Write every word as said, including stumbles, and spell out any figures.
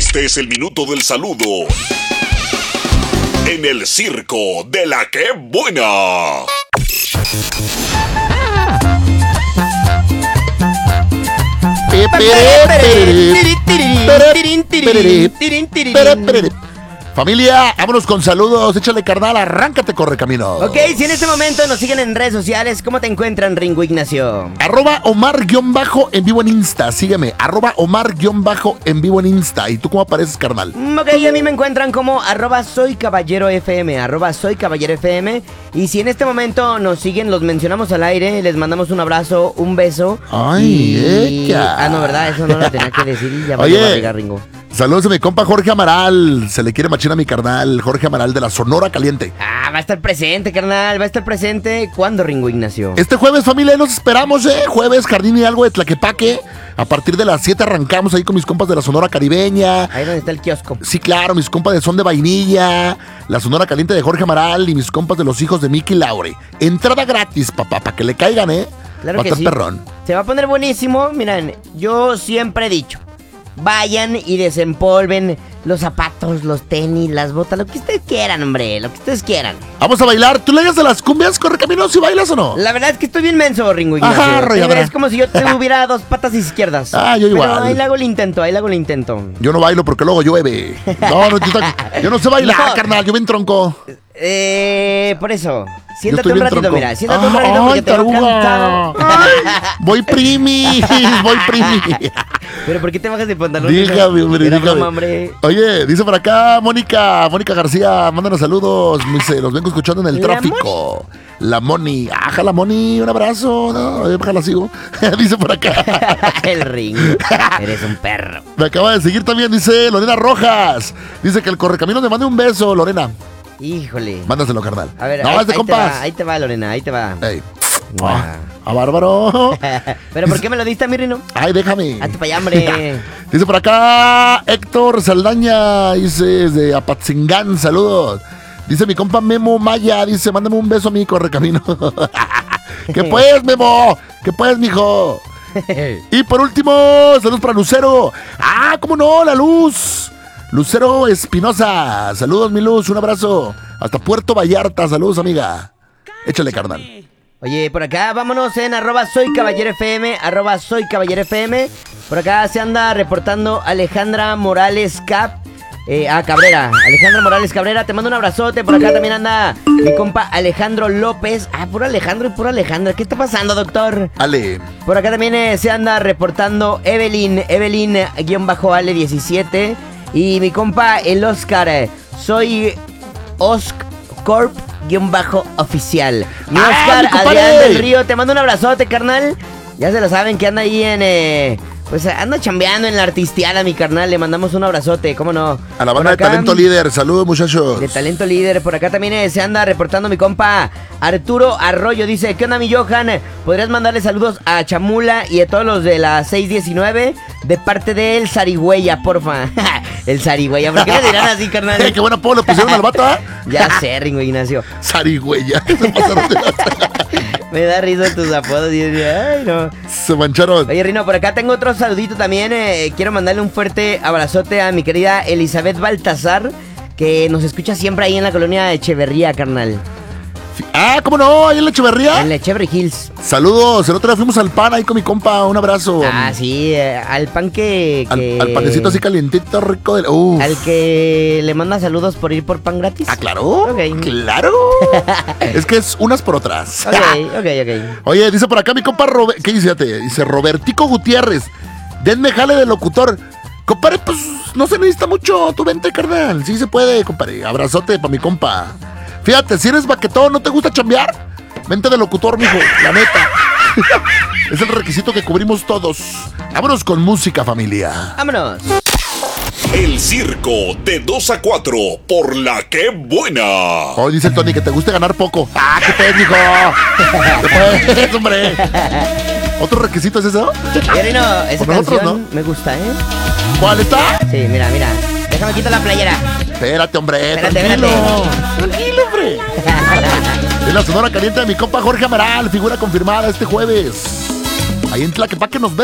Este es el minuto del saludo en el circo de la que buena. Familia, vámonos con saludos. Échale, carnal, arráncate, Correcaminos. Ok, si en este momento nos siguen en redes sociales, ¿cómo te encuentran, Ringo Ignacio? Arroba Omar-en vivo en Insta. Sígueme, arroba Omar-en vivo en Insta. ¿Y tú cómo apareces, carnal? Ok, a mí me encuentran como arroba Soy Caballero F M, arroba Soy Caballero F M. Y si en este momento nos siguen, los mencionamos al aire, les mandamos un abrazo, un beso. Ay, y... ella. Ah, no, ¿verdad? Eso no lo tenía que decir y ya va Oye, a llegar, Ringo. Saludos a mi compa Jorge Amaral. Se le quiere machina a mi carnal, Jorge Amaral de la Sonora Caliente. Ah, va a estar presente, carnal, va a estar presente. ¿Cuándo, Ringo Ignacio? Este jueves, familia, los esperamos, ¿eh? Jueves, Jardín y algo de Tlaquepaque. A partir de las siete arrancamos ahí con mis compas de la Sonora Caribeña. Ahí donde está el kiosco. Sí, claro, mis compas de Son de Vainilla, la Sonora Caliente de Jorge Amaral y mis compas de los hijos de Mickey Laure. Entrada gratis, papá, para que le caigan, ¿eh? Claro va que a estar sí. Perrón. Se va a poner buenísimo. Miren, yo siempre he dicho, vayan y desempolven los zapatos, los tenis, las botas, lo que ustedes quieran, hombre, lo que ustedes quieran. Vamos a bailar. ¿Tú le hagas a las cumbias, Correcaminos, si bailas o no? La verdad es que estoy bien menso, Ringo Ignacio. Ajá, rayadora. Es como si yo tuviera dos patas izquierdas. Ah, yo igual. Pero ahí le hago el intento, ahí le hago el intento. Yo no bailo porque luego llueve. No, no, yo, yo no sé bailar, No. carnal, yo bien tronco. Eh, por eso. Siéntate Yo estoy un bien ratito, tronco. mira. Siéntate Ah, un ratito porque ay, te voy a taruga. cantar. Ay, voy primi, voy primi. Pero ¿por qué te bajas de pantalón? Dígame, hombre, Era dígame. broma, hombre. Oye, dice por acá Mónica, Mónica García, mándanos saludos. Me dice, los vengo escuchando en el ¿La tráfico. La Moni, ajá, la Moni, un abrazo. No, déjala sigo. Dice por acá. El Ringo. Eres un perro. Me acaba de seguir también, dice Lorena Rojas. Dice que el Correcaminos me mande un beso, Lorena. Híjole. Mándaselo, carnal. A ver, no, ahí, es de ahí te compas. va, ahí te va, Lorena, ahí te va. Ey. Mua. Ah, a bárbaro. ¿Pero por qué me lo diste a mí, Rino? Ay, déjame. Hazte para allá, hombre. Dice por acá Héctor Saldaña, dice de Apatzingán, saludos. Dice mi compa Memo Maya, dice, mándame un beso a mi Correcamino. ¿Qué pues, Memo? ¿Qué pues, mijo? Y por último, saludos para Lucero. Ah, ¿cómo no? La Luz. Lucero Espinosa. Saludos, mi Luz, un abrazo. Hasta Puerto Vallarta, saludos, amiga. Échale, carnal. Oye, por acá, vámonos en arroba Soy Caballero F M, arroba Soy Caballero F M. Por acá se anda reportando Alejandra Morales Cap. Eh, ah, Cabrera, Alejandra Morales Cabrera, te mando un abrazote. Por acá también anda mi compa Alejandro López. Ah, puro Alejandro y puro Alejandra. ¿Qué está pasando, doctor? Ale. Por acá también eh, se anda reportando Evelyn, Evelyn-Ale diecisiete. Y mi compa el Oscar, eh, soy Oscorp-oficial. Mi ¡Ah, Oscar mi compadre! Adrián del Río, te mando un abrazote, carnal. Ya se lo saben que anda ahí en... Eh, pues anda chambeando en la artistiada, mi carnal. Le mandamos un abrazote, ¿cómo no? A la Por banda de acá, Talento Líder, saludos, muchachos. de Talento Líder, por acá también eh, se anda reportando mi compa Arturo Arroyo. Dice, ¿qué onda, mi Johan? ¿Podrías mandarle saludos a Chamula y a todos los de la seis diecinueve? De parte del Zarigüeya, porfa. El Zarigüeya, ¿por qué le dirán así, carnal? Eh, qué buen apodo le pusieron al vato, ¿eh? Ya sé, Ringo Ignacio. Zarigüeya. Se pasaron de la- Me da risa tus apodos. Y yo digo, ay, no. Se mancharon. Oye, Rino, por acá tengo otro saludito también. eh, quiero mandarle un fuerte abrazote a mi querida Elizabeth Baltazar, que nos escucha siempre ahí en la colonia Echeverría, carnal. Ah, ¿cómo no? Ahí en la Echeverría. En la Echeverry Hills. Saludos. El otro día fuimos al pan ahí con mi compa. Un abrazo. Ah, sí, eh, al pan que... Al, que- al panecito así calientito, rico. De... Uf. Al que le manda saludos por ir por pan gratis. Ah, claro. Ok. Claro. Es que es unas por otras. Ok, ok, ok. Oye, dice por acá mi compa Robert. ¿Qué dice? Fíjate, dice Robertico Gutiérrez. Denme jale de locutor. Compadre, pues no se necesita mucho. Tú vente, carnal. Sí se puede, compadre. Abrazote para mi compa. Fíjate, si eres baquetón, ¿no te gusta chambear? Vente de locutor, mijo, la neta. Es el requisito que cubrimos todos. Vámonos con música, familia. Vámonos. El circo de dos a cuatro por la que buena. Hoy dice el Tony que te guste ganar poco. ¡Ah, qué técnico! ¿Qué pues, hombre? ¿Otro requisito es eso? Oye, Rino, esa Por nosotros, canción ¿no? me gusta, ¿eh? ¿Cuál está? Sí, mira, mira. Déjame quitar la playera. Espérate, hombre. Espérate, tranquilo. espérate. Tranquilo, hombre. Es la Sonora Caliente de mi compa Jorge Amaral. Figura confirmada este jueves. Ahí en Tlaquepaque nos vemos.